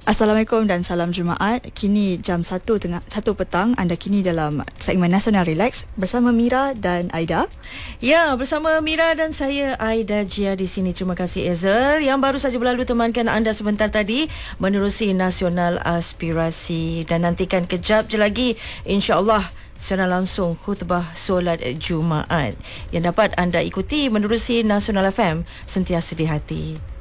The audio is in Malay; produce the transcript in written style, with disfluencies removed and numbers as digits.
Assalamualaikum dan salam Jumaat. Kini jam 1 petang. Anda kini dalam segmen Nasional Relax bersama Mira dan Aida. Ya, bersama Mira dan saya Aida Jia di sini. Terima kasih Ezel yang baru saja berlalu temankan anda sebentar tadi menerusi Nasional Aspirasi, dan nantikan kejap je lagi insya-Allah secara langsung khutbah solat Jumaat yang dapat anda ikuti menerusi Nasional FM, sentiasa di hati.